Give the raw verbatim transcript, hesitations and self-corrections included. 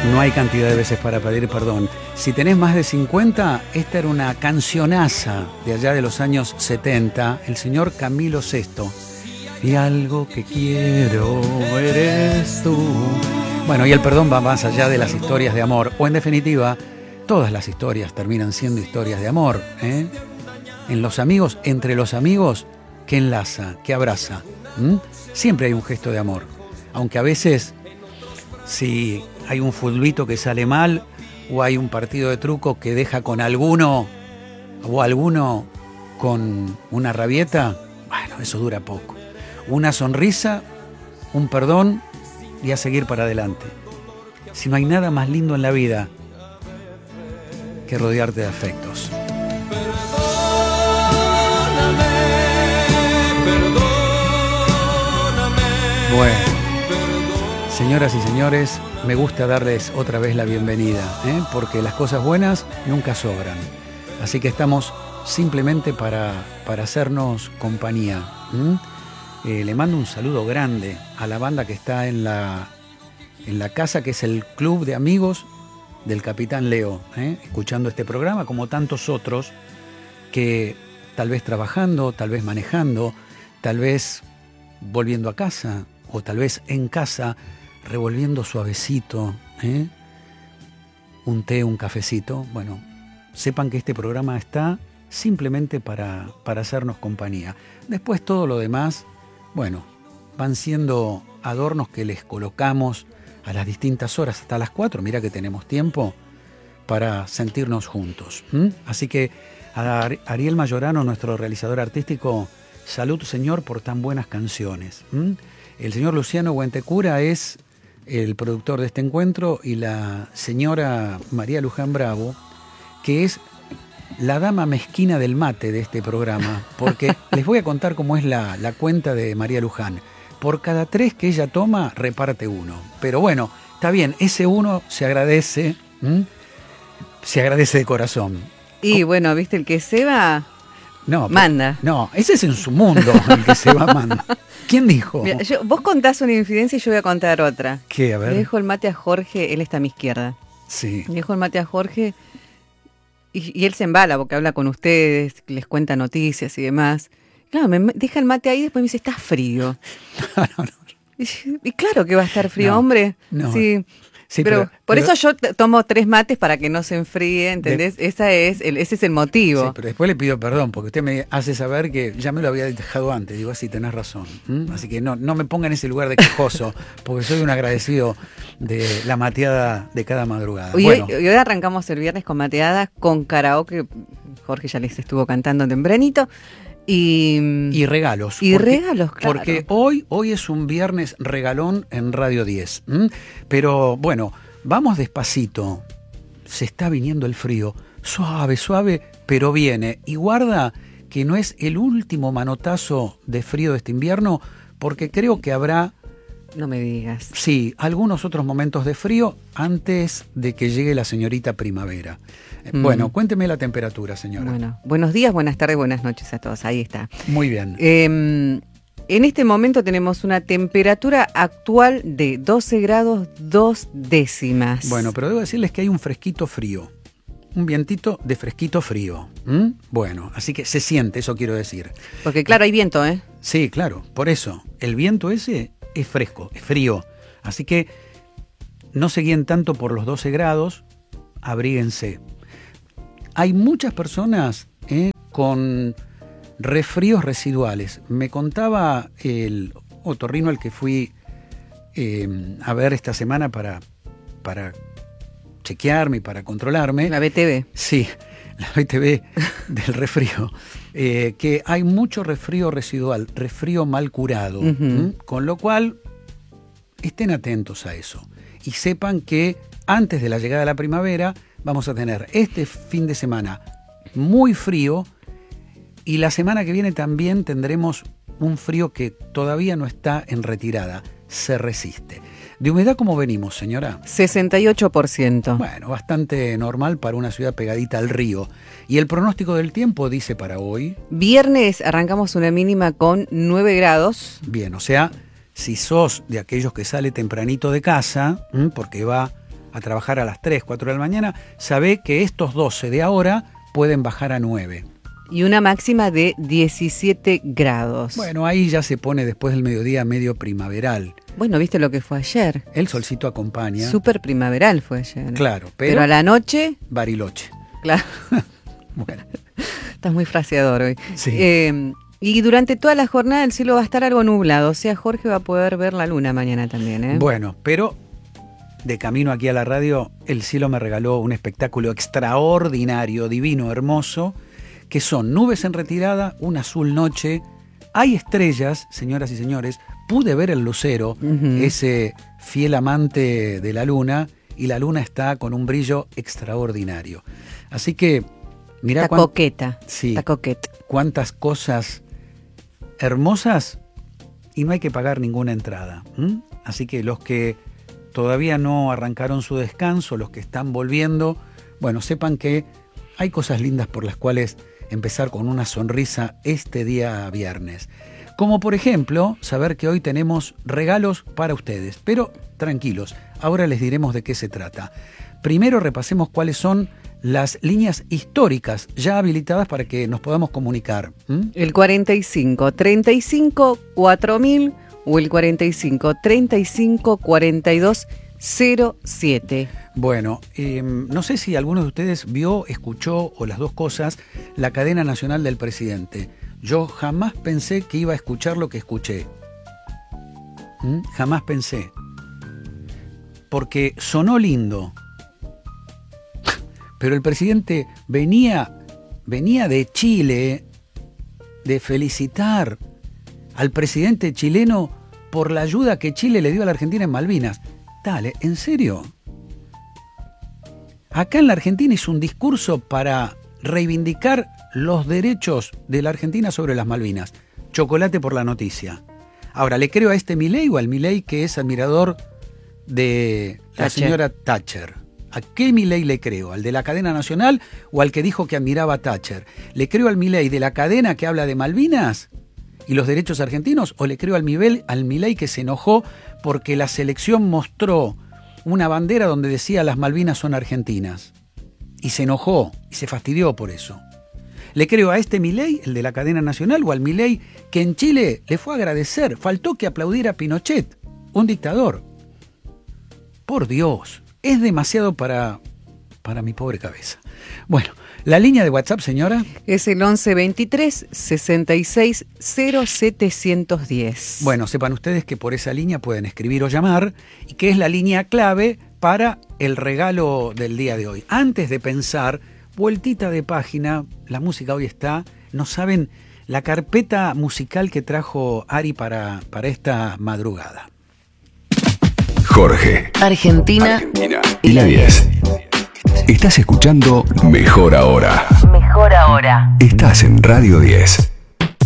No hay cantidad de veces para pedir perdón. Si tenés más de cincuenta, esta era una cancionaza de allá de los años setenta, el señor Camilo Sesto. Y algo que quiero eres tú. Bueno, y el perdón va más allá de las historias de amor, o en definitiva, todas las historias terminan siendo historias de amor, ¿eh? En los amigos, entre los amigos, que enlaza, que abraza. ¿Mm? Siempre hay un gesto de amor, aunque a veces, si hay un futbolito que sale mal, o hay un partido de truco que deja con alguno, o alguno con una rabieta, bueno, eso dura poco. Una sonrisa, un perdón y a seguir para adelante. Si no hay nada más lindo en la vida que rodearte de afectos. Bueno, señoras y señores, me gusta darles otra vez la bienvenida, ¿eh? Porque las cosas buenas nunca sobran. Así que estamos simplemente para, para hacernos compañía. ¿Mm? Eh, le mando un saludo grande a la banda que está en la, en la casa, que es el Club de Amigos del Capitán Leo, ¿eh? Escuchando este programa, como tantos otros, que tal vez trabajando, tal vez manejando, tal vez volviendo a casa, o tal vez en casa, revolviendo suavecito, ¿eh? Un té, un cafecito. Bueno, sepan que este programa está simplemente para, para hacernos compañía. Después todo lo demás, bueno, van siendo adornos que les colocamos a las distintas horas, hasta las cuatro, mira que tenemos tiempo para sentirnos juntos. ¿Mm? Así que a Ariel Mayorano, nuestro realizador artístico, salud, señor, por tan buenas canciones. ¿Mm? El señor Luciano Huentecura es el productor de este encuentro, y la señora María Luján Bravo, que es la dama mezquina del mate de este programa, porque les voy a contar cómo es la, la cuenta de María Luján. Por cada tres que ella toma, reparte uno. Pero bueno, está bien, ese uno se agradece, ¿m? se agradece de corazón. Y bueno, ¿viste? El que se va, no, manda. Pero, no, ese es en su mundo, el que se va, manda. ¿Quién dijo? Mira, yo, vos contás una infidencia y yo voy a contar otra. ¿Qué? A ver. Le dejo el mate a Jorge, él está a mi izquierda. Sí. Le dejo el mate a Jorge y, y él se embala porque habla con ustedes, les cuenta noticias y demás. Claro, me deja el mate ahí y después me dice, está frío. No, no, no. Y, y claro que va a estar frío, no, hombre. No. Sí. Sí, pero, pero por pero, eso yo tomo tres mates para que no se enfríe, ¿entendés? De, Esa es el, ese es el motivo. Sí, pero después le pido perdón, porque usted me hace saber que ya me lo había dejado antes. Digo, así, tenés razón. ¿Mm? Así que no, no me ponga en ese lugar de quejoso, porque soy un agradecido de la mateada de cada madrugada. Y, bueno. hoy, y hoy arrancamos el viernes con mateadas, con karaoke. Jorge ya les estuvo cantando tempranito. Y, y regalos. Y porque, regalos, claro. Porque hoy, hoy es un viernes regalón en Radio diez. ¿Mm? Pero bueno, vamos despacito. Se está viniendo el frío. Suave, suave, pero viene. Y guarda que no es el último manotazo de frío de este invierno, porque creo que habrá... No me digas. Sí, algunos otros momentos de frío antes de que llegue la señorita primavera. Mm. Bueno, cuénteme la temperatura, señora. Bueno, buenos días, buenas tardes, buenas noches a todos. Ahí está. Muy bien. Eh, en este momento tenemos una temperatura actual de doce grados dos décimas. Bueno, pero debo decirles que hay un fresquito frío. Un vientito de fresquito frío. ¿Mm? Bueno, así que se siente, eso quiero decir. Porque claro, hay viento, ¿eh? Sí, claro, por eso. El viento ese es fresco, es frío. Así que no se guíen tanto por los doce grados, abríguense. Hay muchas personas eh, con resfríos residuales. Me contaba el otorrino al que fui eh, a ver esta semana para, para chequearme y para controlarme. La B T V. Sí, la B T V del resfrío. Eh, que hay mucho resfrío residual, resfrío mal curado. Uh-huh. ¿Mm? Con lo cual, estén atentos a eso. Y sepan que antes de la llegada de la primavera vamos a tener este fin de semana muy frío, y la semana que viene también tendremos un frío que todavía no está en retirada, se resiste. ¿De humedad cómo venimos, señora? sesenta y ocho por ciento. Bueno, bastante normal para una ciudad pegadita al río. ¿Y el pronóstico del tiempo dice para hoy? Viernes arrancamos una mínima con nueve grados. Bien, o sea, si sos de aquellos que sale tempranito de casa, porque va a trabajar a las tres, cuatro de la mañana, sabe que estos doce de ahora pueden bajar a nueve. Y una máxima de diecisiete grados. Bueno, ahí ya se pone después del mediodía medio primaveral. Bueno, ¿viste lo que fue ayer? El solcito acompaña. Súper primaveral fue ayer. Claro, pero... Pero a la noche... Bariloche. Claro. Bueno. Estás muy fraseador hoy. Sí. Eh, y durante toda la jornada el cielo va a estar algo nublado. O sea, Jorge va a poder ver la luna mañana también, ¿eh? Bueno, pero de camino aquí a la radio, el cielo me regaló un espectáculo extraordinario, divino, hermoso, que son nubes en retirada, una azul noche, hay estrellas, señoras y señores, pude ver el lucero, uh-huh. ese fiel amante de la luna, y la luna está con un brillo extraordinario. Así que, mirá está cuán... coqueta, sí, está coqueta. Cuántas cosas hermosas y no hay que pagar ninguna entrada. ¿Mm? Así que los que todavía no arrancaron su descanso, los que están volviendo, bueno, sepan que hay cosas lindas por las cuales empezar con una sonrisa este día viernes. Como por ejemplo, saber que hoy tenemos regalos para ustedes. Pero tranquilos, ahora les diremos de qué se trata. Primero repasemos cuáles son las líneas históricas ya habilitadas para que nos podamos comunicar. ¿Mm? El cuarenta y cinco, treinta y cinco, cuatro mil o el cuarenta y cinco, treinta y cinco, cuarenta y dos, cero siete. Bueno, eh, no sé si alguno de ustedes vio, escuchó o las dos cosas, la cadena nacional del presidente. Yo jamás pensé que iba a escuchar lo que escuché. ¿Mm? Jamás pensé. Porque sonó lindo. Pero el presidente venía, venía de Chile de felicitar al presidente chileno por la ayuda que Chile le dio a la Argentina en Malvinas. Dale, ¿en serio? Acá en la Argentina hizo un discurso para reivindicar los derechos de la Argentina sobre las Malvinas. Chocolate por la noticia. Ahora, ¿le creo a este Milei o al Milei que es admirador de la Thatcher. señora Thatcher? ¿A qué Milei le creo? ¿Al de la cadena nacional o al que dijo que admiraba a Thatcher? ¿Le creo al Milei de la cadena que habla de Malvinas y los derechos argentinos? ¿O le creo al Milei, al Milei que se enojó porque la selección mostró una bandera donde decía las Malvinas son argentinas? Y se enojó y se fastidió por eso. ¿Le creo a este Milei, el de la cadena nacional, o al Milei que en Chile le fue a agradecer? Faltó que aplaudiera a Pinochet, un dictador. Por Dios, es demasiado para, para mi pobre cabeza. Bueno, la línea de WhatsApp, señora. Es el once veintitrés, sesenta y seis, cero setecientos diez. Bueno, sepan ustedes que por esa línea pueden escribir o llamar y que es la línea clave para el regalo del día de hoy. Antes de pensar, vueltita de página, la música hoy está, no saben la carpeta musical que trajo Ari para, para esta madrugada. Jorge, Argentina, Argentina y la diez. Estás escuchando Mejor Ahora. Mejor Ahora. Estás en Radio diez.